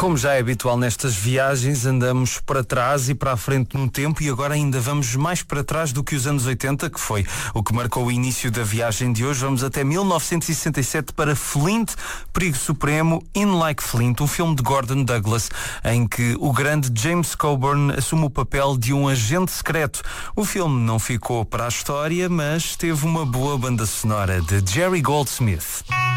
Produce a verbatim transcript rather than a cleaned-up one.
Como já é habitual nestas viagens, andamos para trás e para a frente no tempo e agora ainda vamos mais para trás do que os anos oitenta, que foi o que marcou o início da viagem de hoje. Vamos até mil novecentos e sessenta e sete para Flint, Perigo Supremo, In Like Flint, um filme de Gordon Douglas, em que o grande James Coburn assume o papel de um agente secreto. O filme não ficou para a história, mas teve uma boa banda sonora de Jerry Goldsmith.